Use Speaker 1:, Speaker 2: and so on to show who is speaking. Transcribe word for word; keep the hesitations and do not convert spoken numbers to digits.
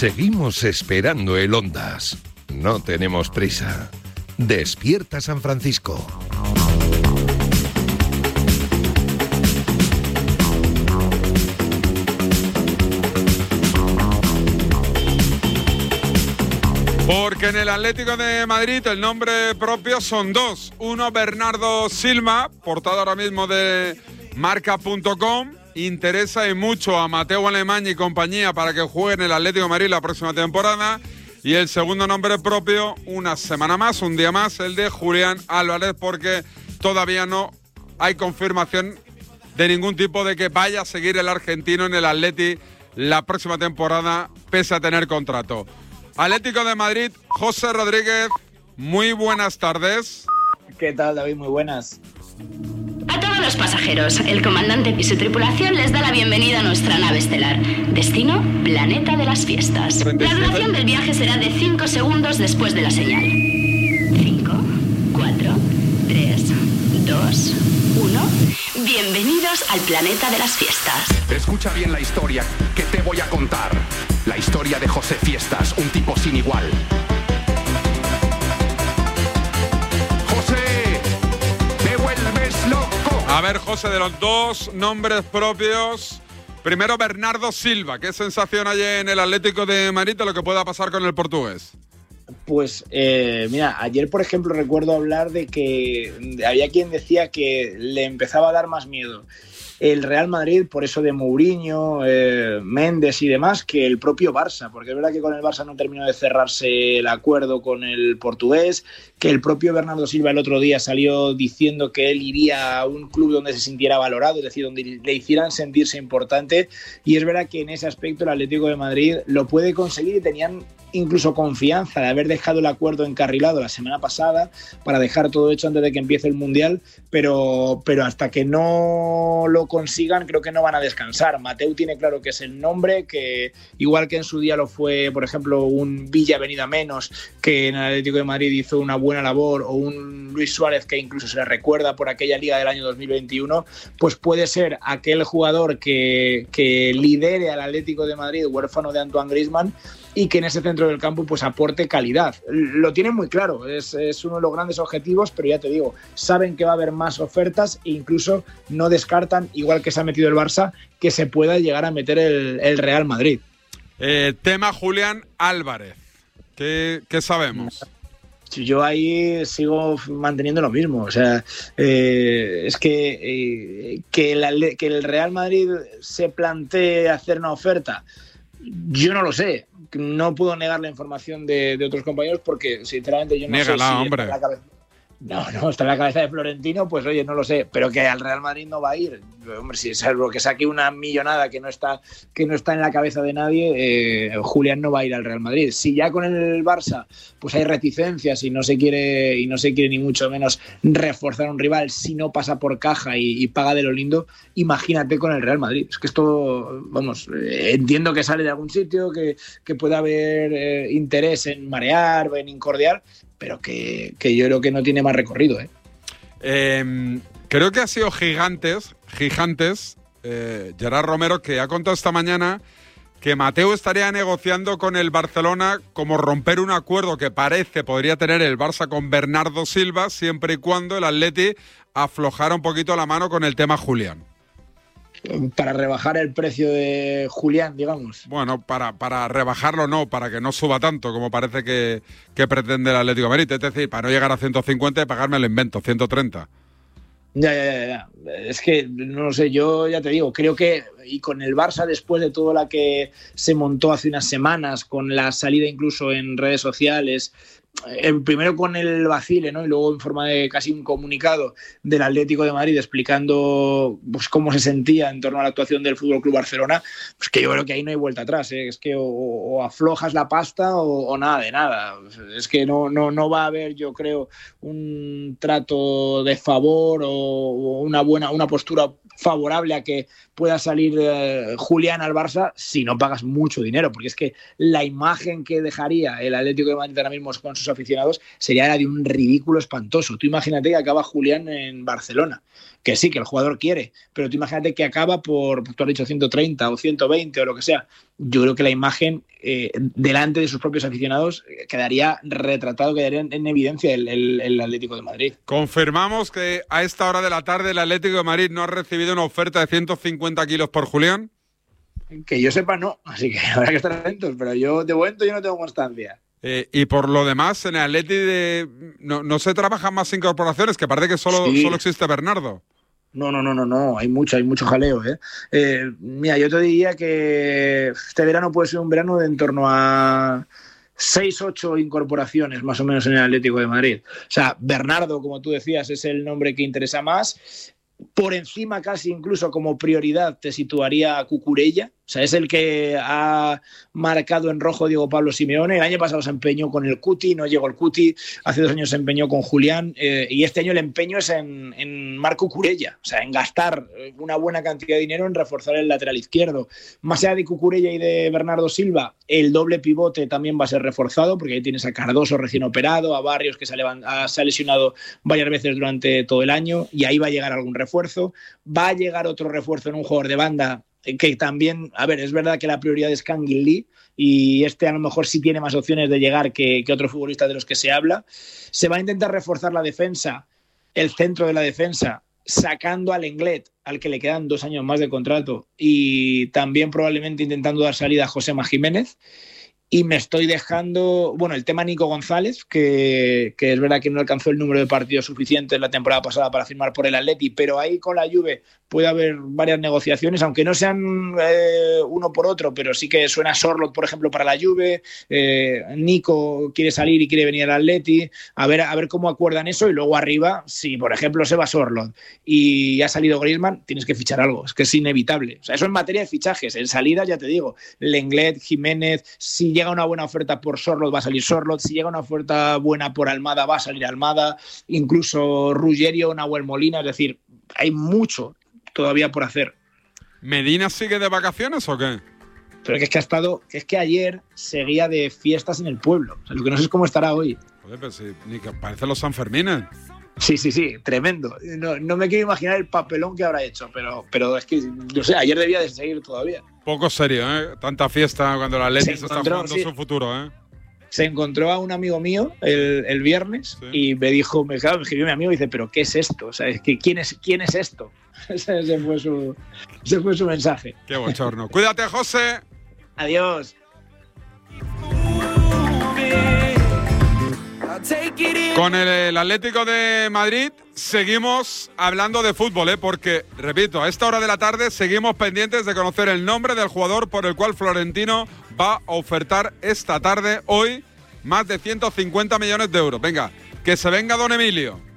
Speaker 1: Seguimos esperando el Ondas. No tenemos prisa. Despierta San Francisco.
Speaker 2: Porque en el Atlético de Madrid el nombre propio son dos. Uno, Bernardo Silva, portada ahora mismo de marca punto com. Interesa y mucho a Mateu Alemany y compañía para que juegue en el Atlético de Madrid la próxima temporada. Y el segundo nombre propio, una semana más, un día más, el de Julián Álvarez, porque todavía no hay confirmación de ningún tipo de que vaya a seguir el argentino en el Atleti la próxima temporada, pese a tener contrato. Atlético de Madrid, José Rodríguez, muy buenas tardes.
Speaker 3: ¿Qué tal, David? Muy buenas.
Speaker 4: A todos los pasajeros, el comandante y su tripulación les da la bienvenida a nuestra nave estelar. Destino, Planeta de las Fiestas. La duración del viaje será de cinco segundos después de la señal. cinco, cuatro, tres, dos, uno. Bienvenidos al Planeta de las Fiestas.
Speaker 5: Escucha bien la historia que te voy a contar. La historia de José Fiestas, un tipo sin igual. José, me vuelves loco.
Speaker 2: A ver, José, de los dos nombres propios, primero Bernardo Silva. ¿Qué sensación hay en el Atlético de Madrid de lo que pueda pasar con el portugués?
Speaker 3: Pues eh, mira, ayer por ejemplo recuerdo hablar de que había quien decía que le empezaba a dar más miedo el Real Madrid por eso de Mourinho, eh, Méndez y demás, que el propio Barça, porque es verdad que con el Barça no terminó de cerrarse el acuerdo con el portugués, que el propio Bernardo Silva el otro día salió diciendo que él iría a un club donde se sintiera valorado, es decir, donde le hicieran sentirse importante, y es verdad que en ese aspecto el Atlético de Madrid lo puede conseguir y tenían incluso confianza de haber dejado el acuerdo encarrilado la semana pasada para dejar todo hecho antes de que empiece el Mundial, pero, pero hasta que no lo consigan creo que no van a descansar. Mateu tiene claro que es el nombre, que igual que en su día lo fue, por ejemplo, un Villa venido a menos, que en el Atlético de Madrid hizo una buena labor, o un Luis Suárez que incluso se le recuerda por aquella liga del año dos mil veintiuno, pues puede ser aquel jugador que, que lidere al Atlético de Madrid, huérfano de Antoine Griezmann, y que en ese centro del campo pues aporte calidad. Lo tienen muy claro, es, es uno de los grandes objetivos, pero ya te digo, saben que va a haber más ofertas e incluso no descartan, igual que se ha metido el Barça, que se pueda llegar a meter el, el Real Madrid.
Speaker 2: Eh, tema Julián Álvarez, ¿qué, qué sabemos?
Speaker 3: Yo ahí sigo manteniendo lo mismo, o sea, eh, es que, eh, que, el, que el Real Madrid se plantee hacer una oferta, yo no lo sé. No puedo negar la información de, de otros compañeros porque, sinceramente, yo no
Speaker 2: Négala,
Speaker 3: sé si
Speaker 2: hombre.
Speaker 3: está en la cabeza. No, no, está en la cabeza de Florentino, pues oye, no lo sé, pero que al Real Madrid no va a ir. Hombre, si salvo que saque una millonada que no está, que no está en la cabeza de nadie, eh, Julián no va a ir al Real Madrid. Si ya con el Barça pues hay reticencias y no se quiere y no se quiere ni mucho menos reforzar a un rival si no pasa por caja y, y paga de lo lindo, imagínate con el Real Madrid. Es que esto, vamos, eh, entiendo que sale de algún sitio, que, que pueda haber eh, interés en marear, en incordiar, pero que, que yo creo que no tiene más recorrido, ¿eh?
Speaker 2: Eh, creo que ha sido Gigantes, Gigantes, eh, Gerard Romero, que ha contado esta mañana que Mateu estaría negociando con el Barcelona como romper un acuerdo que parece podría tener el Barça con Bernardo Silva, siempre y cuando el Atleti aflojara un poquito la mano con el tema Julián.
Speaker 3: Para rebajar el precio de Julián, digamos.
Speaker 2: Bueno, para, para rebajarlo no, para que no suba tanto como parece que, que pretende el Atlético de Madrid. Es decir, para no llegar a ciento cincuenta y pagarme el invento, ciento treinta.
Speaker 3: Ya, ya, ya, ya. Es que, no lo sé, yo ya te digo, creo que, y con el Barça después de todo la que se montó hace unas semanas, con la salida incluso en redes sociales, eh, primero con el vacile, ¿no? Y luego en forma de casi un comunicado del Atlético de Madrid explicando pues, cómo se sentía en torno a la actuación del F C Barcelona, pues que yo creo que ahí no hay vuelta atrás, ¿eh? Es que o, o aflojas la pasta o, o nada de nada. Es que no, no, no va a haber, yo creo, un trato de favor o, o una buena una postura favorable a que pueda salir eh, Julián al Barça si no pagas mucho dinero, porque es que la imagen que dejaría el Atlético de Madrid ahora mismo con sus aficionados sería la de un ridículo espantoso. Tú imagínate que acaba Julián en Barcelona. que sí, que el jugador quiere, pero tú imagínate que acaba por, tú has dicho ciento treinta o ciento veinte o lo que sea. Yo creo que la imagen eh, delante de sus propios aficionados quedaría retratado, quedaría en, en evidencia el, el, el Atlético de Madrid.
Speaker 2: Confirmamos que a esta hora de la tarde el Atlético de Madrid no ha recibido una oferta de ciento cincuenta kilos por Julián.
Speaker 3: Que yo sepa, no, así que habrá que estar atentos, pero yo de momento yo no tengo constancia.
Speaker 2: Eh, y por lo demás, en el Atleti de, no, no se trabajan más incorporaciones, que parece que solo,
Speaker 3: sí.
Speaker 2: solo existe Bernardo.
Speaker 3: No, no, no, no, no, hay mucho, hay mucho jaleo, ¿eh? ¿eh? Mira, yo te diría que este verano puede ser un verano de en torno a seis, ocho incorporaciones más o menos en el Atlético de Madrid. O sea, Bernardo, como tú decías, es el nombre que interesa más. Por encima casi incluso como prioridad te situaría a Cucurella. O sea, es el que ha marcado en rojo Diego Pablo Simeone. El año pasado se empeñó con el Cuti, no llegó el Cuti. Hace dos años se empeñó con Julián. Eh, y este año el empeño es en, en Marco Cucurella. O sea, en gastar una buena cantidad de dinero en reforzar el lateral izquierdo. Más allá de Cucurella y de Bernardo Silva, el doble pivote también va a ser reforzado, porque ahí tienes a Cardoso recién operado, a Barrios que se ha, levant- se ha lesionado varias veces durante todo el año, y ahí va a llegar algún refuerzo. Va a llegar otro refuerzo en un jugador de banda que también, a ver, es verdad que la prioridad es Kangin Lee, y este a lo mejor sí tiene más opciones de llegar que, que otros futbolistas de los que se habla. Se va a intentar reforzar la defensa, el centro de la defensa, sacando al Lenglet, al que le quedan dos años más de contrato, y también probablemente intentando dar salida a Josema Jiménez. Y me estoy dejando, bueno, el tema Nico González, que, que es verdad que no alcanzó el número de partidos suficientes la temporada pasada para firmar por el Atleti, pero ahí con la Juve puede haber varias negociaciones, aunque no sean eh, uno por otro, pero sí que suena Sorloth, por ejemplo, para la Juve. eh, Nico quiere salir y quiere venir al Atleti, a ver, a ver cómo acuerdan eso. Y luego arriba, si por ejemplo se va Sorloth y ha salido Griezmann, tienes que fichar algo, es que es inevitable. O sea, eso en materia de fichajes. En salida, ya te digo, Lenglet, Jiménez, si llega una buena oferta por Sorloth va a salir Sorloth, si llega una oferta buena por Almada va a salir Almada, incluso Ruggerio, Nahuel Molina. Es decir, hay mucho todavía por hacer.
Speaker 2: ¿Medina sigue de vacaciones o qué?
Speaker 3: Pero que es que ha estado, que es que ayer seguía de fiestas en el pueblo. O sea, lo que no sé es cómo estará hoy.
Speaker 2: Joder, pero si, ni que parece los Sanfermines.
Speaker 3: Sí, sí, sí, tremendo. No, no me quiero imaginar el papelón que habrá hecho, pero, pero es que, no sé, ayer debía de seguir todavía.
Speaker 2: Poco serio, ¿eh? Tanta fiesta cuando la Atleti se, se está jugando sí. su futuro, ¿eh? Se
Speaker 3: encontró a un amigo mío el, el viernes sí. y me dijo, me, claro, me escribió mi amigo y dice, ¿pero qué es esto? O sea, es que, ¿quién es, quién es esto? ese, ese, fue su, ese fue su mensaje.
Speaker 2: Qué bochorno. Cuídate, José.
Speaker 3: Adiós.
Speaker 2: Con el, el Atlético de Madrid seguimos hablando de fútbol, ¿eh? Porque, repito, a esta hora de la tarde seguimos pendientes de conocer el nombre del jugador por el cual Florentino va a ofertar esta tarde, hoy, más de ciento cincuenta millones de euros. Venga, que se venga don Emilio.